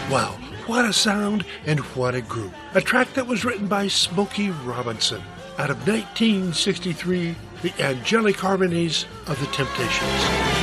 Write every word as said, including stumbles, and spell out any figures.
Wow, what a sound and what a group. A track that was written by Smokey Robinson. Out of nineteen sixty-three, the Angelic Harmonies of the Temptations.